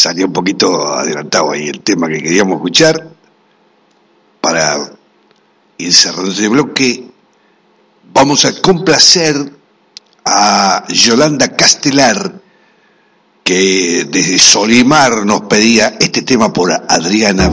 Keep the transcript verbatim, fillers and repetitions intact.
salió un poquito adelantado ahí el tema que queríamos escuchar. Para ir cerrando este bloque, vamos a complacer a Yolanda Castelar, que desde Solimar nos pedía este tema por Adriana